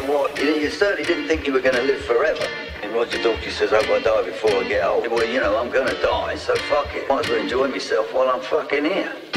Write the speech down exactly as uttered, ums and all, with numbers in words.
what? You, you certainly didn't think you were going to live forever. And Roger Daltrey says I've got to die before I get old. Well, you know, I'm going to die, so fuck it. Might as well enjoy myself while I'm fucking here.